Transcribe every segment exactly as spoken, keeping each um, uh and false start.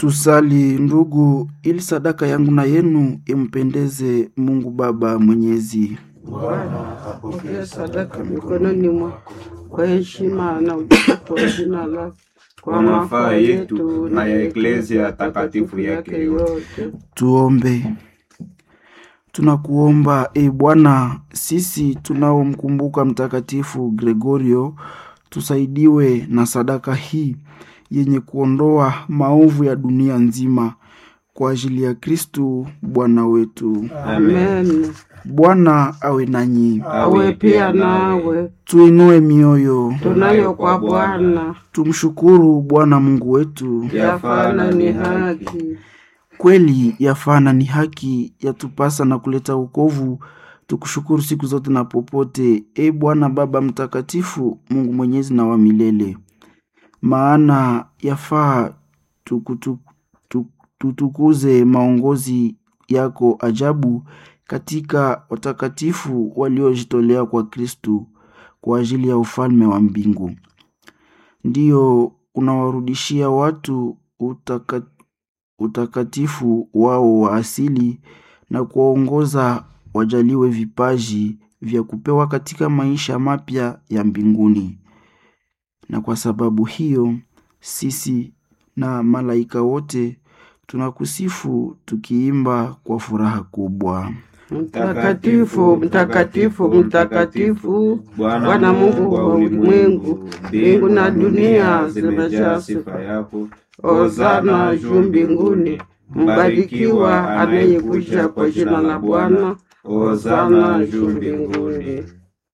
Tusali ndugu, ili sadaka yangu na yenu impendeze Mungu Baba Mwenyezi. Bwana apokee sadaka mikononi mwako kwa heshima na utukufu wa jina lake, kwa mafaa yetu na ya Eklezia takatifu yake yote. Tuombe. Tunakuomba e Bwana, sisi tunaomkumbuka Mtakatifu Gregorio, tusaidiwe na sadaka hii yenye kuondoa maovu ya dunia nzima, kwa ajili ya Kristu Bwana wetu. Amen. Bwana awe nanyi. Awe pia nawe. Tuinue mioyo. Tunayo kwa Bwana. Tumshukuru Bwana Mungu wetu. Yafana ni haki. Kweli yafana ni haki, yatupasa na kuleta wokovu. Tukushukuru siku zote na popote, e Bwana Baba Mtakatifu, Mungu Mwenyezi na wa milele. Maana yafaa tukutu, tutukuze maongozi yako ajabu katika watakatifu waliojitolea kwa Kristu kwa ajili ya ufalme wa mbingu. Ndiyo unawarudishia watu utaka, utakatifu wao wa asili na kuwaongoza wajaliwe vipaji vya kupewa katika maisha mapya ya mbinguni. Na kwa sababu hiyo sisi na malaika wote tunakusifu tukiimba kwa furaha kubwa. Mtakatifu, mtakatifu, mtakatifu, Bwana Mungu wa ulimwengu, mbingu na dunia zimejaa sifa yako. Hosana juu mbinguni, mbarikiwa anayekuja kwa jina la Bwana. Hosana juu mbinguni.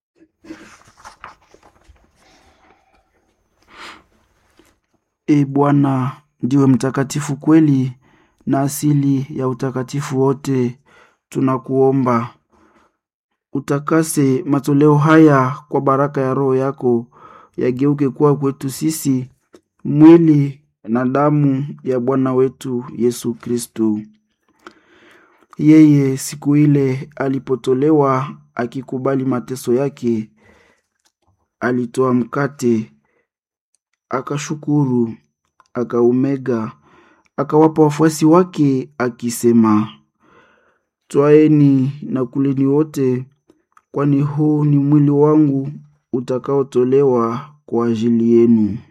E Bwana, ndiwe mtakatifu kweli na asili ya utakatifu wote. Tunakuomba utakase matoleo haya kwa baraka ya Roho yako, yageuke kuwa kwetu sisi mwili na damu ya Bwana wetu Yesu Kristo. Yeye siku ile alipotolewa akikubali mateso yake, alitoa mkate, akashukuru, akaumega, akawapa wafuasi wake akisema, twaeni na kuleni wote, kwani huu ni mwili wangu utakaotolewa kwa ajili yenu.